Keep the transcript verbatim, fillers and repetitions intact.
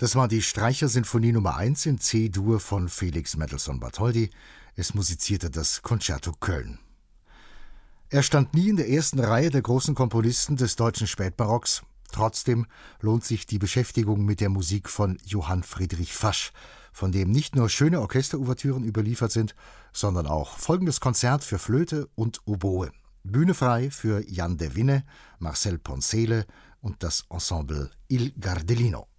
Das war die Streichersinfonie Nummer eins in C-Dur von Felix Mendelssohn Bartholdy. Es musizierte das Concerto Köln. Er stand nie in der ersten Reihe der großen Komponisten des deutschen Spätbarocks. Trotzdem lohnt sich die Beschäftigung mit der Musik von Johann Friedrich Fasch, von dem nicht nur schöne Orchesterouvertüren überliefert sind, sondern auch folgendes Konzert für Flöte und Oboe. Bühne frei für Jan de Winne, Marcel Poncele und das Ensemble Il Gardellino.